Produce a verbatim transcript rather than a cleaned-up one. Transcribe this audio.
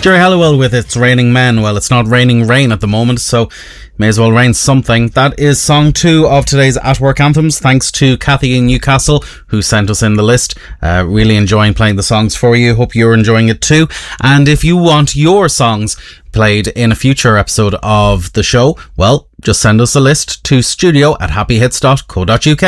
Jerry Halliwell with It's Raining Men. Well, it's not raining rain at the moment, so may as well rain something. That is song two of today's At Work Anthems. Thanks to Kathy in Newcastle, who sent us in the list. Uh, really enjoying playing the songs for you. Hope you're enjoying it too. And if you want your songs played in a future episode of the show, well, just send us a list to studio at happy hits dot co dot uk.